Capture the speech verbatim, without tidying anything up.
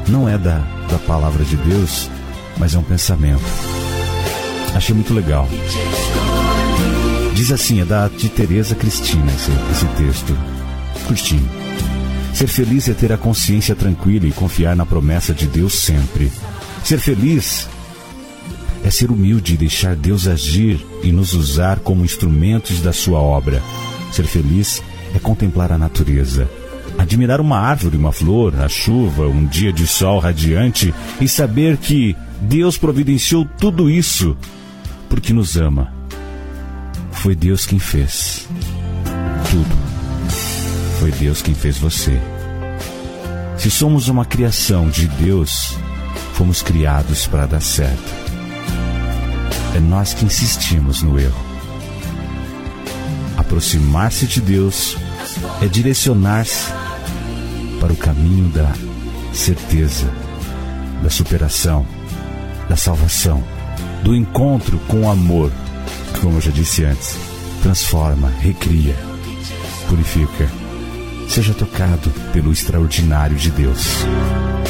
não é da, da palavra de Deus, mas é um pensamento. Achei muito legal. Diz assim, é da de Teresa Cristina esse, esse texto, curtinho. Ser feliz é ter a consciência tranquila e confiar na promessa de Deus sempre. Ser feliz é ser humilde e deixar Deus agir e nos usar como instrumentos da sua obra. Ser feliz é contemplar a natureza, admirar uma árvore, uma flor, a chuva, um dia de sol radiante e saber que Deus providenciou tudo isso porque nos ama. Foi Deus quem fez tudo. Foi Deus quem fez você. Se somos uma criação de Deus, fomos criados para dar certo. É nós que insistimos no erro. Aproximar-se de Deus é direcionar-se para o caminho da certeza, da superação, da salvação, do encontro com o amor, que, como eu já disse antes, transforma, recria, purifica. Seja tocado pelo extraordinário de Deus.